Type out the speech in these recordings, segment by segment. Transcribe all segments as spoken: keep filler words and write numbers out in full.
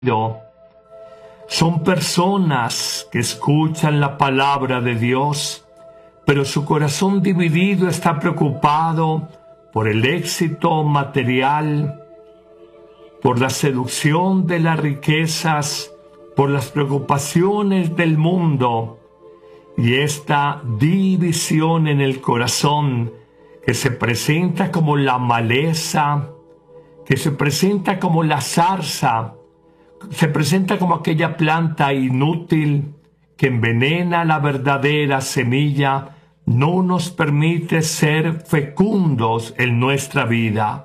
Son personas que escuchan la palabra de Dios, pero su corazón dividido está preocupado por el éxito material, por la seducción de las riquezas, por las preocupaciones del mundo. Y esta división en el corazón, que se presenta como la maleza, que se presenta como la zarza, se presenta como aquella planta inútil que envenena la verdadera semilla, no nos permite ser fecundos en nuestra vida.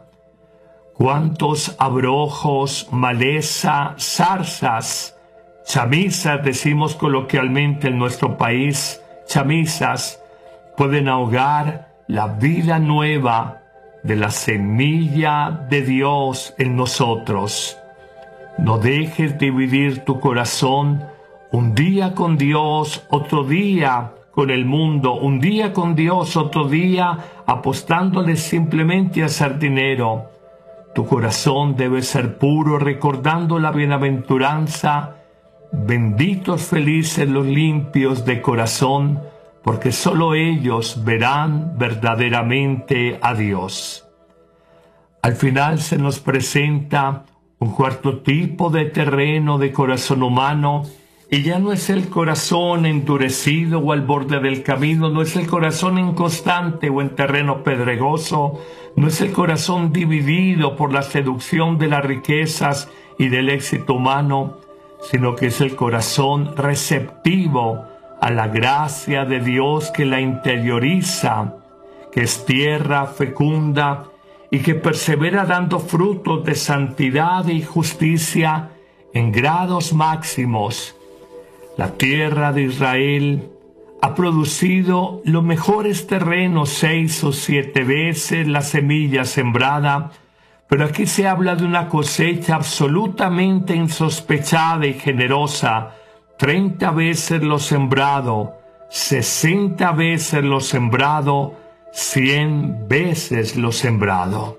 ¿Cuántos abrojos, maleza, zarzas, chamisas, decimos coloquialmente en nuestro país, chamisas, pueden ahogar la vida nueva de la semilla de Dios en nosotros? No dejes dividir tu corazón, un día con Dios, otro día con el mundo, un día con Dios, otro día apostándole simplemente a hacer dinero. Tu corazón debe ser puro, recordando la bienaventuranza. Benditos, felices los limpios de corazón, porque solo ellos verán verdaderamente a Dios. Al final se nos presenta un cuarto tipo de terreno de corazón humano, y ya no es el corazón endurecido o al borde del camino, no es el corazón inconstante o en terreno pedregoso, no es el corazón dividido por la seducción de las riquezas y del éxito humano, sino que es el corazón receptivo a la gracia de Dios que la interioriza, que es tierra fecunda y que persevera dando frutos de santidad y justicia en grados máximos. La tierra de Israel ha producido los mejores terrenos seis o siete veces la semilla sembrada, pero aquí se habla de una cosecha absolutamente insospechada y generosa, treinta veces lo sembrado, sesenta veces lo sembrado, cien veces lo sembrado.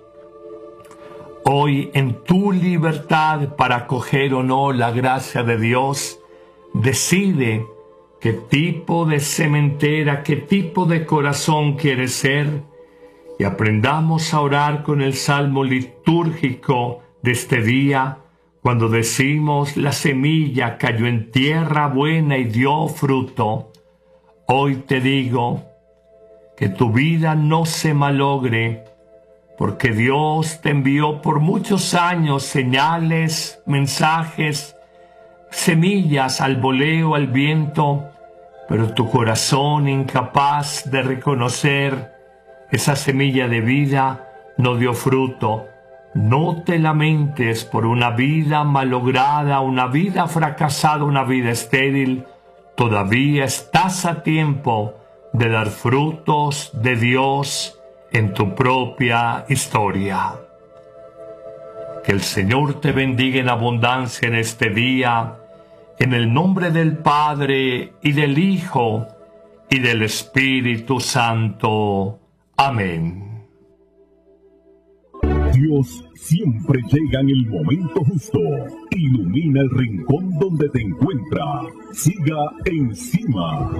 Hoy, en tu libertad para acoger o no la gracia de Dios, decide qué tipo de sementera, qué tipo de corazón quieres ser, y aprendamos a orar con el salmo litúrgico de este día, cuando decimos: la semilla cayó en tierra buena y dio fruto. Hoy te digo que tu vida no se malogre, porque Dios te envió por muchos años señales, mensajes, semillas al voleo, al viento, pero tu corazón, incapaz de reconocer esa semilla de vida, no dio fruto. No te lamentes por una vida malograda, una vida fracasada, una vida estéril. Todavía estás a tiempo de dar frutos de Dios en tu propia historia. Que el Señor te bendiga en abundancia en este día, en el nombre del Padre, y del Hijo, y del Espíritu Santo. Amén. Dios siempre llega en el momento justo. Ilumina el rincón donde te encuentra. Siga encima.